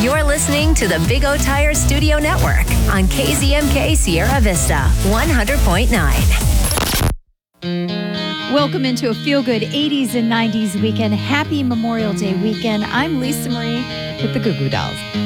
You're listening to the Big O Tire Studio Network on KZMK Sierra Vista 100.9. Welcome into a feel-good 80s and 90s weekend. Happy Memorial Day weekend. I'm Lisa Marie with the Goo Goo Dolls.